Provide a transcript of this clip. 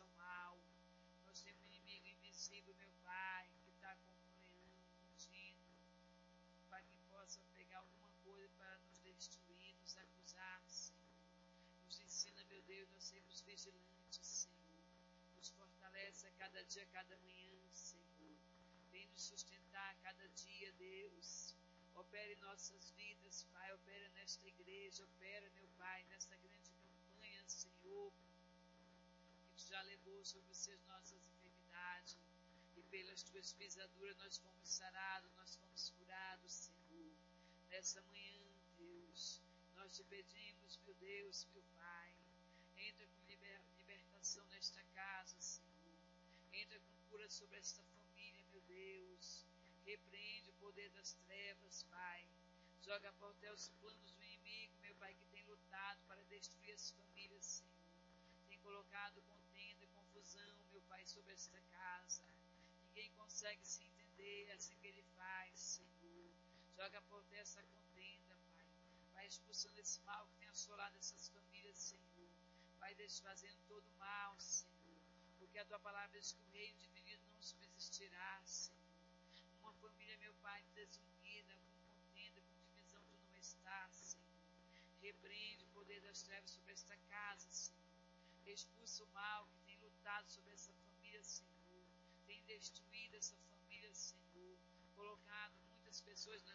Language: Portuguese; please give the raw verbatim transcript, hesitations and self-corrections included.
ao mal. Nós temos um inimigo invisível, meu Pai, que está como um leão, rugindo, para que possa pegar alguma coisa para nos destruir, nos acusar, Senhor. Nos ensina, meu Deus, nós sermos vigilantes, Senhor. Nos fortalece a cada dia, a cada manhã, Senhor. Vem nos sustentar a cada dia, Deus. Opera em nossas vidas, Pai. Opera nesta igreja. Opera, meu Pai, nesta grande campanha, Senhor, que Tu já levou sobre os seus nossas enfermidades. E pelas Tuas pisaduras nós fomos sarados, nós fomos curados, Senhor. Nessa manhã, Deus, nós Te pedimos, meu Deus, meu Pai, entra com liber, libertação nesta casa, Senhor. Entra com cura sobre esta família, meu Deus. Repreende o poder das trevas, Pai. Joga por terra os planos do inimigo, meu Pai, que tem lutado para destruir as famílias, Senhor. Tem colocado contenda, confusão, meu Pai, sobre esta casa. Ninguém consegue se entender assim que Ele faz, Senhor. Joga por terra essa contenda, Pai. Vai expulsando esse mal que tem assolado essas famílias, Senhor. Vai desfazendo todo o mal, Senhor. Porque a Tua palavra diz que o reino dividido não subsistirá, Senhor. Uma família, meu Pai, desunida, com contenda, com divisão, Tu não estás, Senhor. Repreende o poder das trevas sobre esta casa, Senhor. Expulsa o mal que tem lutado sobre essa família, Senhor. Tem destruído essa família, Senhor. Colocado muitas pessoas na